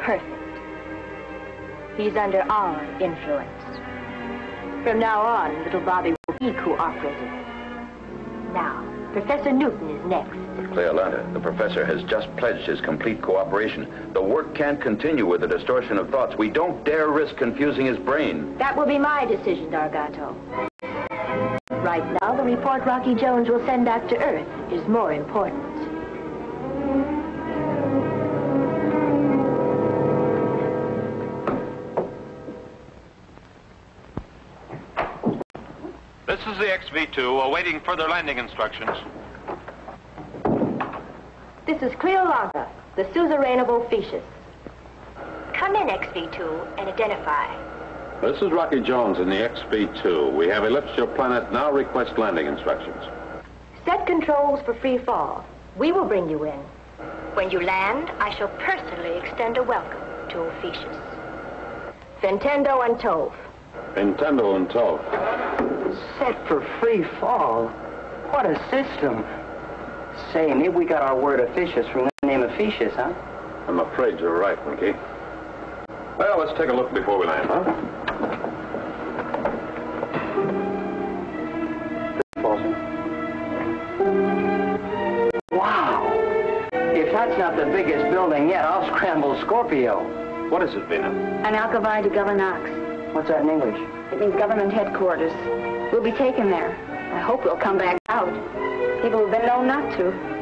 perfect. He's under our influence. From now on, little Bobby will be cooperative. Now, Professor Newton is next. But Cleolanda, the professor has just pledged his complete cooperation. The work can't continue with the distortion of thoughts. We don't dare risk confusing his brain. That will be my decision, Dargato. Right now, the report Rocky Jones will send back to Earth is more important. This is the XV-2, awaiting further landing instructions. This is Cleolanda, the suzerain of Ophiuchus. Come in, XV-2, and identify. This is Rocky Jones in the XV-2. We have ellipsed your planet, now request landing instructions. Set controls for free fall. We will bring you in. When you land, I shall personally extend a welcome to Ophiuchus. Ventendo and Tove. Nintendo and Tove. Set for free fall? What a system. Say, maybe we got our word Ophiuchus from the name Ophiuchus, huh? I'm afraid you're right, Mickey. Well, let's take a look before we land, huh? Wow. If that's not the biggest building yet, I'll scramble Scorpio. What is it, Vina? An Alcavide de Governax. What's that in English? It means government headquarters. We'll be taken there. I hope we'll come back out. People have been known not to.